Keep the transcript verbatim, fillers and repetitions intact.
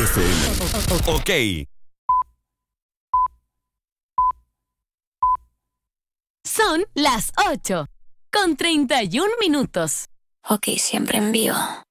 F M. Ok. Son las ocho, con treinta y un minutos. Ok, siempre en vivo.